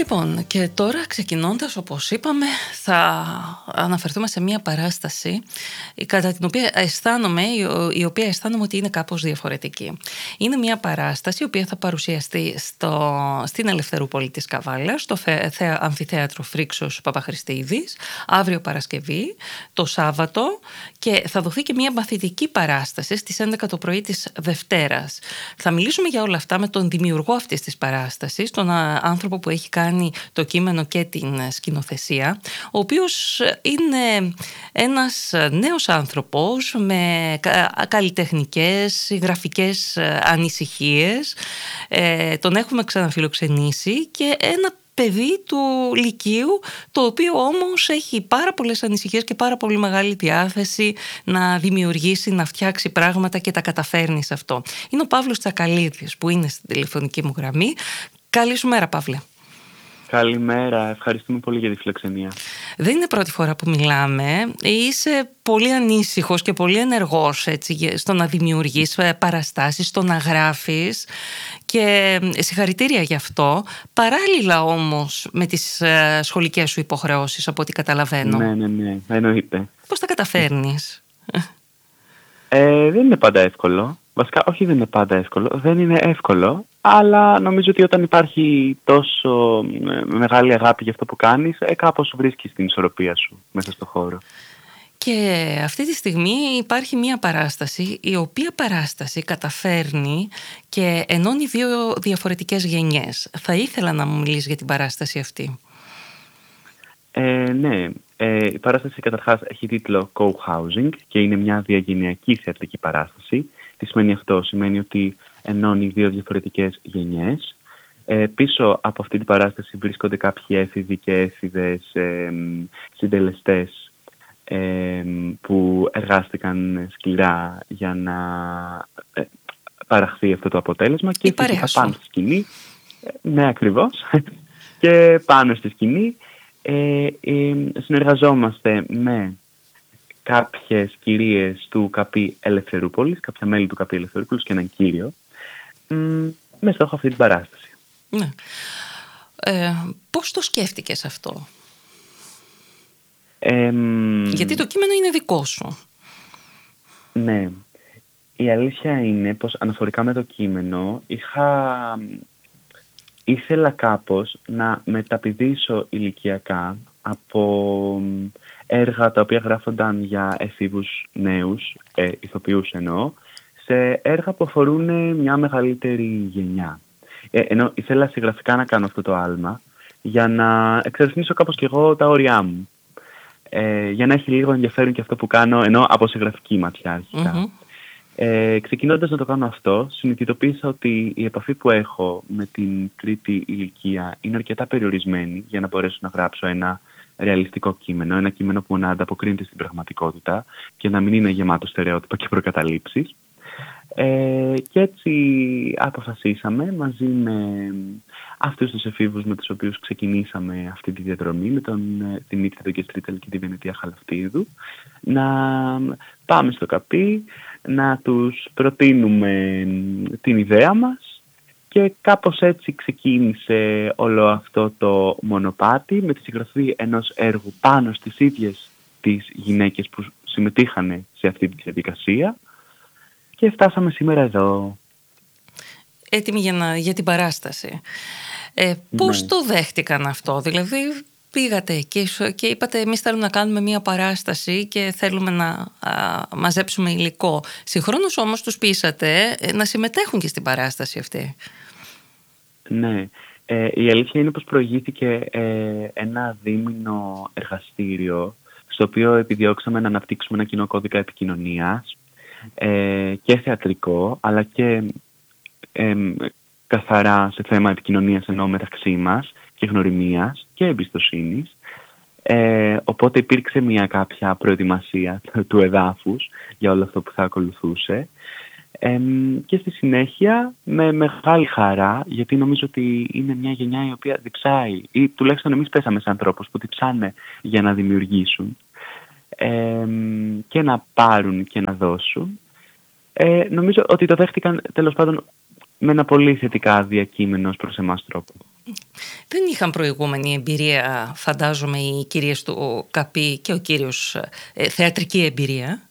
Λοιπόν, και τώρα ξεκινώντας, όπως είπαμε, θα αναφερθούμε σε μια παράσταση κατά την οποία η οποία αισθάνομαι ότι είναι κάπως διαφορετική. Είναι μια παράσταση η οποία θα παρουσιαστεί στην Ελευθερούπολη της Καβάλας, στο Αμφιθέατρο Φρίξος Παπαχρηστίδης, αύριο Παρασκευή, το Σάββατο, και θα δοθεί και μια μαθητική παράσταση στις 11 το πρωί της Δευτέρας. Θα μιλήσουμε για όλα αυτά με τον δημιουργό αυτής της παράστασης, τον άνθρωπο που έχει κάνει το κείμενο και την σκηνοθεσία, ο οποίος είναι ένας νέος άνθρωπος με καλλιτεχνικές, γραφικές ανησυχίες. Τον έχουμε ξαναφιλοξενήσει, και ένα παιδί του Λυκείου, το οποίο όμως έχει πάρα πολλές ανησυχίες και πάρα πολύ μεγάλη διάθεση να δημιουργήσει, να φτιάξει πράγματα, και τα καταφέρνει σε αυτό. Είναι ο Παύλος Τσακαλίδης, που είναι στην τηλεφωνική μου γραμμή. Καλή σου μέρα, Παύλε. Καλημέρα, ευχαριστούμε πολύ για τη φιλοξενία. Δεν είναι πρώτη φορά που μιλάμε. Είσαι πολύ ανήσυχος και πολύ ενεργός, έτσι, στο να δημιουργείς παραστάσεις, στο να γράφεις, και συγχαρητήρια γι' αυτό. Παράλληλα όμως με τις σχολικές σου υποχρεώσεις, από ό,τι καταλαβαίνω. Ναι, εννοείται. Πώς τα καταφέρνεις? Δεν είναι πάντα εύκολο. Βασικά, όχι, δεν είναι πάντα εύκολο. Δεν είναι εύκολο, αλλά νομίζω ότι όταν υπάρχει τόσο μεγάλη αγάπη για αυτό που κάνεις, κάπως βρίσκεις την ισορροπία σου μέσα στο χώρο. Και αυτή τη στιγμή υπάρχει μία παράσταση, η οποία παράσταση καταφέρνει και ενώνει δύο διαφορετικές γενιές. Θα ήθελα να μου μιλήσεις για την παράσταση αυτή. Ναι. Η παράσταση καταρχάς έχει τίτλο Co-Housing και είναι μια διαγενειακή θεατρική παράσταση. Τι σημαίνει αυτό? Σημαίνει ότι ενώνει δύο διαφορετικές γενιές. Πίσω από αυτή την παράσταση βρίσκονται κάποιοι έφηβοι και έφηβες συντελεστές που εργάστηκαν σκληρά για να παραχθεί αυτό το αποτέλεσμα, και φυσικά πάνω στη σκηνή. Ναι, ακριβώς. Και πάνω στη σκηνή συνεργαζόμαστε με κάποιες κυρίες του ΚΑΠΗ Ελευθερούπολης, κάποια μέλη του ΚΑΠΗ Ελευθερούπολης και έναν κύριο, με στόχο αυτή την παράσταση. Ναι. Πώς το σκέφτηκες αυτό? Γιατί το κείμενο είναι δικό σου. Ναι. Η αλήθεια είναι πως αναφορικά με το κείμενο ήθελα κάπως να μεταπηδήσω ηλικιακά από έργα τα οποία γράφονταν για εφήβους νέους, ηθοποιούς εννοώ, σε έργα που αφορούν μια μεγαλύτερη γενιά. Ενώ ήθελα συγγραφικά να κάνω αυτό το άλμα για να εξερευνήσω κάπως κι εγώ τα όρια μου. Για να έχει λίγο ενδιαφέρον και αυτό που κάνω, ενώ από συγγραφική ματιά αρχικά. Ξεκινώντας να το κάνω αυτό, συνειδητοποίησα ότι η επαφή που έχω με την τρίτη ηλικία είναι αρκετά περιορισμένη για να μπορέσω να γράψω ένα ρεαλιστικό κείμενο, ένα κείμενο που να ανταποκρίνεται στην πραγματικότητα και να μην είναι γεμάτο στερεότυπα και προκαταλήψεις. Και έτσι αποφασίσαμε μαζί με αυτούς τους εφήβους με τους οποίους ξεκινήσαμε αυτή τη διαδρομή, με τον Δημήτρη τον Κεστρίτελ και τη Βενετία Χαλαφτίδου, να πάμε στο ΚΑΠΗ, να τους προτείνουμε την ιδέα μας, και κάπως έτσι ξεκίνησε όλο αυτό το μονοπάτι, με τη συγγραφή ενός έργου πάνω στις ίδιες τις γυναίκες που συμμετείχαν σε αυτή τη διαδικασία, και φτάσαμε σήμερα εδώ. Έτοιμοι για την παράσταση. Πώς το δέχτηκαν αυτό? Δηλαδή πήγατε και είπατε, εμείς θέλουμε να κάνουμε μια παράσταση και θέλουμε να μαζέψουμε υλικό. Συγχρόνως όμως τους πείσατε να συμμετέχουν και στην παράσταση αυτή. Ναι. Η αλήθεια είναι πως προηγήθηκε ένα δίμηνο εργαστήριο, στο οποίο επιδιώξαμε να αναπτύξουμε ένα κοινό κώδικα επικοινωνίας, και θεατρικό, αλλά και καθαρά σε θέμα επικοινωνίας, ενώ μεταξύ μας, και γνωριμίας και εμπιστοσύνης. Οπότε υπήρξε μια κάποια προετοιμασία του εδάφους για όλο αυτό που θα ακολουθούσε. Και στη συνέχεια, με μεγάλη χαρά, γιατί νομίζω ότι είναι μια γενιά η οποία διψάει, ή τουλάχιστον εμείς πέσαμε σε ανθρώπους που διψάνε για να δημιουργήσουν και να πάρουν και να δώσουν. Νομίζω ότι το δέχτηκαν τέλος πάντων με ένα πολύ θετικά διακείμενο προς εμάς τρόπο. Δεν είχαν προηγούμενη εμπειρία, φαντάζομαι, οι κυρίες του Καπή και ο κύριος, θεατρική εμπειρία.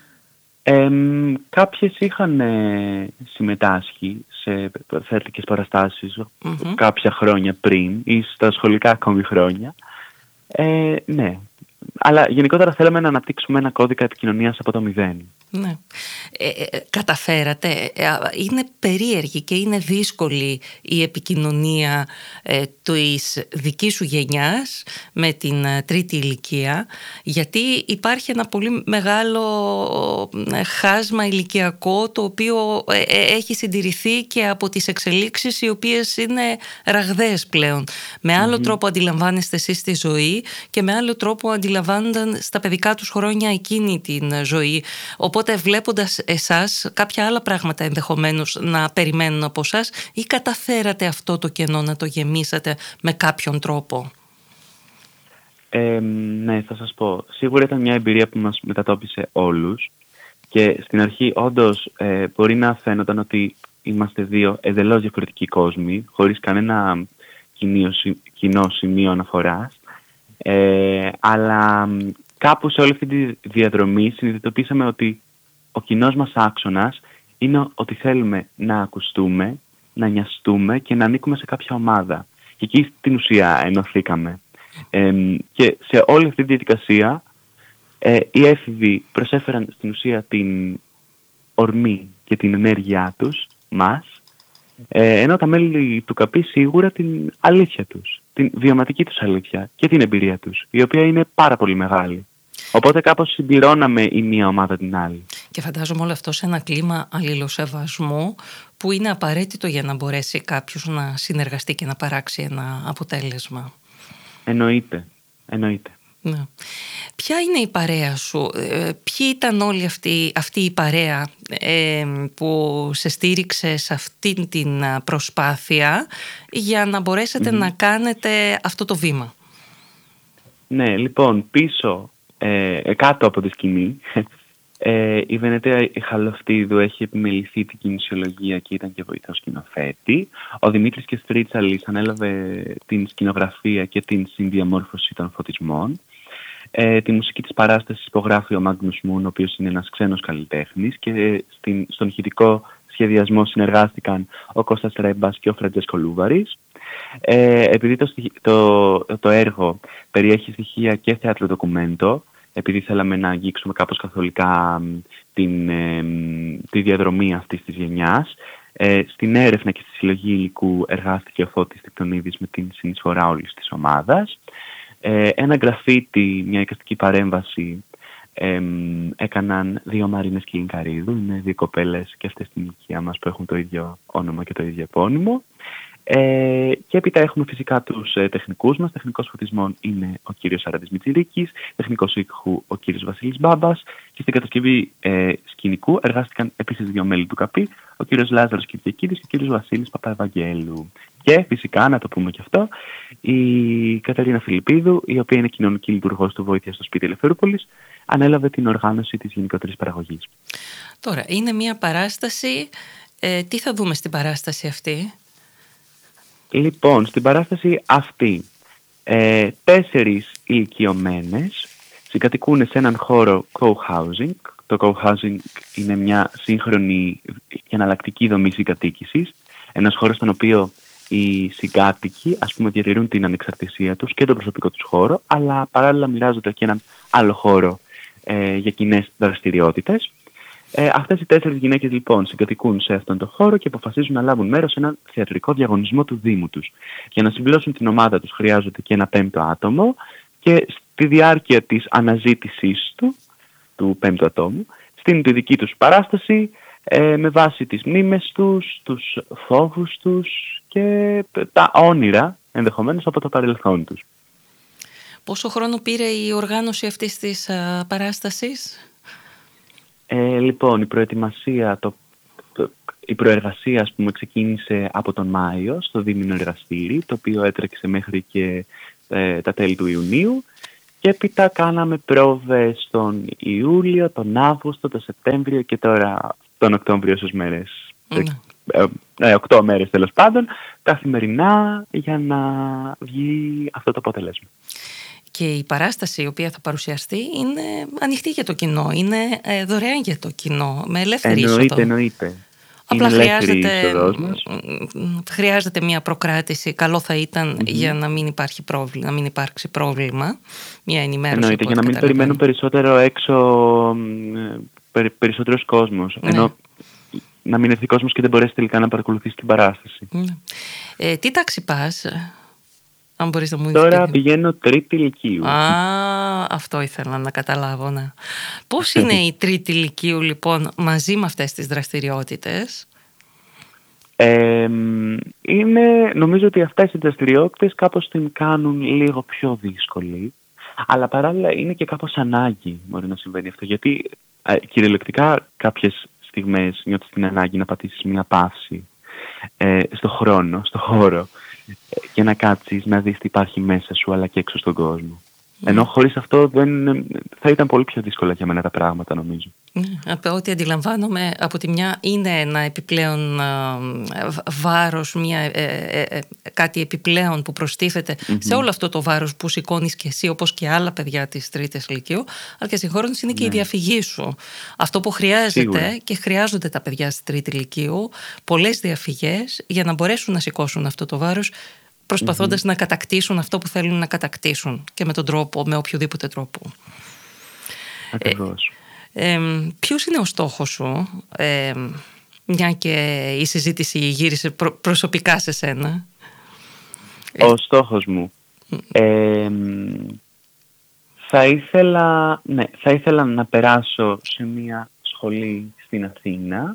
Κάποιες είχαν συμμετάσχει σε θεατρικές παραστάσεις κάποια χρόνια πριν ή στα σχολικά ακόμη χρόνια. Ναι. Αλλά γενικότερα θέλαμε να αναπτύξουμε ένα κώδικα επικοινωνίας από το μηδέν. Ναι. Καταφέρατε. Είναι περίεργη και είναι δύσκολη η επικοινωνία της δικής σου γενιάς με την τρίτη ηλικία, γιατί υπάρχει ένα πολύ μεγάλο χάσμα ηλικιακό, το οποίο έχει συντηρηθεί και από τις εξελίξεις οι οποίες είναι ραγδαίες πλέον. Με άλλο τρόπο αντιλαμβάνεστε εσείς τη ζωή και με άλλο τρόπο αντιλαμβάνονταν στα παιδικά τους χρόνια εκείνη την ζωή. Οπότε βλέποντας εσάς, κάποια άλλα πράγματα ενδεχομένως να περιμένουν από εσάς, ή καταφέρατε αυτό το κενό να το γεμίσατε με κάποιον τρόπο? Ναι, θα σας πω. Σίγουρα ήταν μια εμπειρία που μας μετατόπισε όλους και στην αρχή όντως μπορεί να φαίνονταν ότι είμαστε δύο εντελώς διαφορετικοί κόσμοι, χωρίς κανένα κοινό σημείο αναφοράς, αλλά κάπου σε όλη αυτή τη διαδρομή συνειδητοποίησαμε ότι ο κοινός μας άξονας είναι ότι θέλουμε να ακουστούμε, να νοιαστούμε και να ανήκουμε σε κάποια ομάδα. Και εκεί στην ουσία ενωθήκαμε. Και σε όλη αυτή τη διαδικασία οι έφηβοι προσέφεραν στην ουσία την ορμή και την ενέργειά τους μας, ενώ τα μέλη του Καπή σίγουρα την αλήθεια τους, την βιωματική τους αλήθεια και την εμπειρία τους, η οποία είναι πάρα πολύ μεγάλη. Οπότε κάπως συμπληρώναμε η μία ομάδα την άλλη. Και φαντάζομαι όλο αυτό σε ένα κλίμα αλληλοσεβασμού που είναι απαραίτητο για να μπορέσει κάποιος να συνεργαστεί και να παράξει ένα αποτέλεσμα. Εννοείται. Ναι. Ποια είναι η παρέα σου, ποιοι ήταν όλοι αυτή η παρέα που σε στήριξε σε αυτή την προσπάθεια για να μπορέσετε να κάνετε αυτό το βήμα? Ναι, λοιπόν, πίσω, κάτω από τη σκηνή, η Βενετία Χαλοφτίδου έχει επιμεληθεί την κινησιολογία και ήταν και βοηθός σκηνοθέτη. Ο Δημήτρης Κεστρίτσαλης ανέλαβε την σκηνογραφία και την συνδιαμόρφωση των φωτισμών. Τη μουσική της παράστασης υπογράφει ο Μάγνους Μουν, ο οποίος είναι ένας ξένος καλλιτέχνης, και στον ηχητικό σχεδιασμό συνεργάστηκαν ο Κώστας Ρέμπας και ο Φραντζέσκο Λούβαρης. Επειδή το έργο περιέχει στοιχεία και θέατρο ντοκουμέντο, επειδή θέλαμε να αγγίξουμε κάπως καθολικά τη διαδρομή αυτής της γενιάς, στην έρευνα και στη συλλογή υλικού εργάστηκε ο Φώτης Τεκτονίδης με την συνεισφορά όλης της ομάδας. Ένα γραφίτι, μια εικαστική παρέμβαση έκαναν δύο Μαρίνες Κιλινκαρίδου. Είναι δύο κοπέλες και αυτές στην ηλικία μας που έχουν το ίδιο όνομα και το ίδιο επώνυμο. Και έπειτα έχουμε φυσικά τους τεχνικούς μας. Τεχνικός φωτισμών είναι ο κύριος Αράντης Μητσιρίκης, τεχνικός ήχου ο κύριος Βασίλης Μπάμπας, και στην κατασκευή σκηνικού εργάστηκαν επίσης δύο μέλη του Καπή, ο κύριος Λάζαρος Κυριακίδης και ο κύριος Βασίλης Παπαευαγγέλου. Και φυσικά, να το πούμε και αυτό, η Κατερίνα Φιλιππίδου, η οποία είναι κοινωνική λειτουργός του Βοήθεια στο Σπίτι Ελευθερούπολης, ανέλαβε την οργάνωση της γενικότερης παραγωγής. Τώρα, είναι μια παράσταση. Τι θα δούμε στην παράσταση αυτή? Λοιπόν, στην παράσταση αυτή 4 ηλικιωμένες συγκατοικούν σε έναν χώρο co-housing. Το co-housing είναι μια σύγχρονη και εναλλακτική δομή συγκατοίκησης. Ένας χώρος στον οποίο οι συγκάτοικοι, διατηρούν την ανεξαρτησία τους και τον προσωπικό τους χώρο, αλλά παράλληλα μοιράζονται και έναν άλλο χώρο για κοινές δραστηριότητες. Αυτές οι 4 γυναίκες λοιπόν συγκατοικούν σε αυτόν τον χώρο και αποφασίζουν να λάβουν μέρος σε έναν θεατρικό διαγωνισμό του Δήμου τους. Για να συμπληρώσουν την ομάδα τους χρειάζονται και ένα 5ο άτομο, και στη διάρκεια της αναζήτησης του 5ου ατόμου, στην δική τους παράσταση, με βάση τις μνήμες τους, τους φόβους τους και τα όνειρα ενδεχομένως από το παρελθόν τους. Πόσο χρόνο πήρε η οργάνωση αυτής της παράστασης? Λοιπόν, η προετοιμασία, η προεργασία ξεκίνησε από τον Μάιο στο Δήμηνο Εργαστήρι, το οποίο έτρεξε μέχρι και τα τέλη του Ιουνίου, και έπειτα κάναμε πρόβες τον Ιούλιο, τον Αύγουστο, τον Σεπτέμβριο και τώρα τον Οκτώβριο όσες μέρες 8 μέρες τέλος πάντων, καθημερινά, για να βγει αυτό το αποτέλεσμα. Και η παράσταση η οποία θα παρουσιαστεί είναι ανοιχτή για το κοινό, είναι δωρεάν για το κοινό, με ελεύθερη είσοδο. Εννοείται. Απλά χρειάζεται μια προκράτηση. Καλό θα ήταν για να μην υπάρχει πρόβλημα, να μην υπάρξει πρόβλημα. Μια ενημέρωση. Εννοείται, για να μην περιμένουν περισσότερο έξω, περισσότερος κόσμος. Ναι. Ενώ να μην έρθει κόσμος και δεν μπορέσει τελικά να παρακολουθήσει την παράσταση. Ναι. Τι τάξη πας, αν μπορείς να μου Τώρα πηγαίνω τρίτη λυκείου. Αυτό ήθελα να καταλάβω. Ναι. Πώς είναι η τρίτη λυκείου λοιπόν μαζί με αυτές τις δραστηριότητες? Νομίζω ότι αυτές οι δραστηριότητες κάπως την κάνουν λίγο πιο δύσκολη, αλλά παράλληλα είναι και κάπως ανάγκη μπορεί να συμβαίνει αυτό, γιατί κυριολεκτικά κάποιες στιγμές νιώθεις την ανάγκη να πατήσεις μια παύση στο χρόνο, στο χώρο, και να κάτσεις να δεις τι υπάρχει μέσα σου αλλά και έξω στον κόσμο. Ενώ χωρίς αυτό θα ήταν πολύ πιο δύσκολα για μένα τα πράγματα, νομίζω. Από ό,τι αντιλαμβάνομαι, από τη μια είναι ένα επιπλέον βάρος, κάτι επιπλέον που προστίθεται σε όλο αυτό το βάρος που σηκώνεις και εσύ, όπως και άλλα παιδιά της τρίτης λυκείου, αλλά και συγχρόνως είναι και η διαφυγή σου. Αυτό που χρειάζεται και χρειάζονται τα παιδιά στη τρίτη λυκείου, πολλές διαφυγές για να μπορέσουν να σηκώσουν αυτό το βάρος, προσπαθώντας να κατακτήσουν αυτό που θέλουν να κατακτήσουν, και με τον τρόπο, με οποιοδήποτε τρόπο. Ακριβώς. Ποιος είναι ο στόχος σου, μια και η συζήτηση γύρισε προσωπικά σε σένα? Ο στόχος μου θα ήθελα να περάσω σε μια σχολή στην Αθήνα.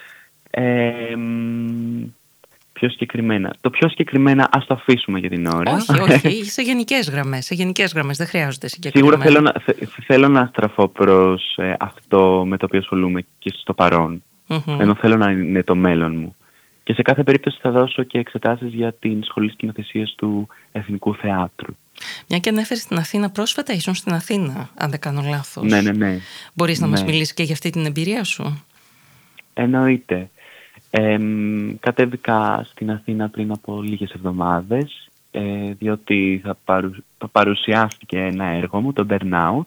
Πιο συγκεκριμένα. Το πιο συγκεκριμένα ας το αφήσουμε για την ώρα. Όχι, σε γενικές γραμμές, δεν χρειάζονται συγκεκριμένα. Σίγουρα θέλω να στραφώ προς αυτό με το οποίο ασχολούμαι και στο παρόν. Ενώ θέλω να είναι το μέλλον μου. Και σε κάθε περίπτωση θα δώσω και εξετάσεις για την Σχολή Σκηνοθεσίας του Εθνικού Θεάτρου. Μια και ανέφερες στην Αθήνα πρόσφατα, ήσουν στην Αθήνα, αν δεν κάνω λάθος. Ναι. Μπορείς να μας μιλήσεις και για αυτή την εμπειρία σου? Εννοείται. Κατέβηκα στην Αθήνα πριν από λίγες εβδομάδες, διότι θα παρουσιάστηκε ένα έργο μου, το Burnout,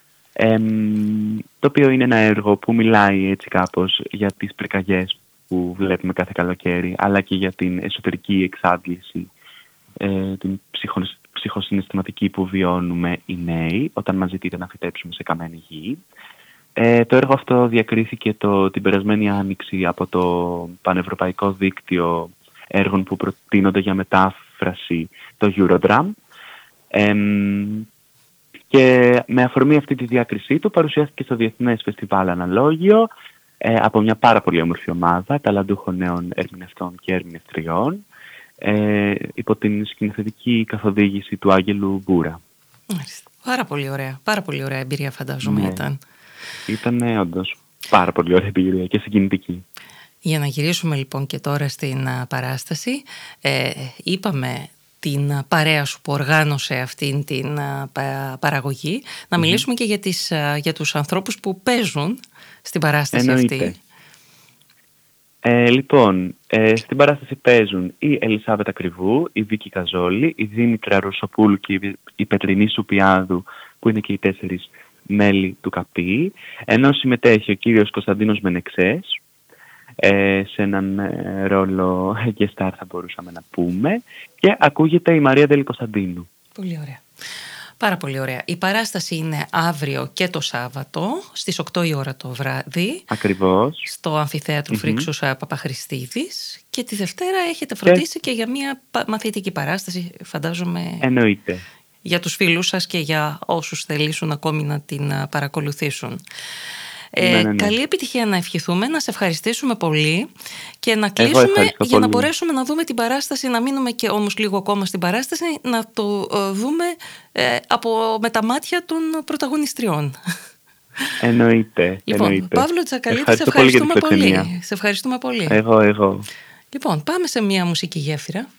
το οποίο είναι ένα έργο που μιλάει έτσι κάπως για τις πυρκαγιές που βλέπουμε κάθε καλοκαίρι, αλλά και για την εσωτερική εξάντληση, την ψυχοσυναισθηματική που βιώνουμε οι νέοι όταν μας ζητείται να φυτέψουμε σε καμένη γη. Το έργο αυτό διακρίθηκε την περασμένη άνοιξη από το Πανευρωπαϊκό Δίκτυο Έργων που προτείνονται για μετάφραση, το Eurodram. Και με αφορμή αυτή τη διάκρισή του παρουσιάστηκε στο Διεθνές Φεστιβάλ Αναλόγιο από μια πάρα πολύ όμορφη ομάδα ταλαντούχων νέων ερμηνευτών και ερμηνευτριών, υπό την σκηνοθετική καθοδήγηση του Άγγελου Μπούρα. Πάρα πολύ ωραία εμπειρία, φαντάζομαι. Ήταν. Ήταν όντως πάρα πολύ ωραία εμπειρία και συγκινητική. Για να γυρίσουμε λοιπόν και τώρα στην παράσταση, είπαμε την παρέα σου που οργάνωσε αυτήν την παραγωγή, να μιλήσουμε και για τους ανθρώπους που παίζουν στην παράσταση αυτή. Λοιπόν, στην παράσταση παίζουν η Ελισάβετα Κρυβού, η Βίκη Καζόλη, η Δήμητρα Ρουσοπούλου και η Πετρινή Σουπιάδου, που είναι και οι 4 μέλη του ΚΑΠΗ, ενώ συμμετέχει ο κύριος Κωνσταντίνος Μενεξές, σε έναν ρόλο guest-star θα μπορούσαμε να πούμε, και ακούγεται η Μαρία Ντέλη Κωνσταντίνου. Πολύ ωραία. Πάρα πολύ ωραία. Η παράσταση είναι αύριο και το Σάββατο στις 8 η ώρα το βράδυ. Ακριβώς. Στο Αμφιθέατρο Φρίξους Παπαχρηστίδης, και τη Δευτέρα έχετε φροντίσει και για μια μαθητική παράσταση, φαντάζομαι. Εννοείται. Για τους φίλους σας και για όσους θελήσουν ακόμη να την παρακολουθήσουν. Καλή επιτυχία να ευχηθούμε, να σε ευχαριστήσουμε πολύ και να κλείσουμε για να μπορέσουμε να δούμε την παράσταση, να μείνουμε και όμως λίγο ακόμα στην παράσταση, να το δούμε με τα μάτια των πρωταγωνιστριών. Εννοείται. Λοιπόν, Παύλο Τζακαλίτη, σε ευχαριστούμε πολύ. Σε ευχαριστούμε πολύ. Εγώ. Λοιπόν, πάμε σε μια μουσική γέφυρα.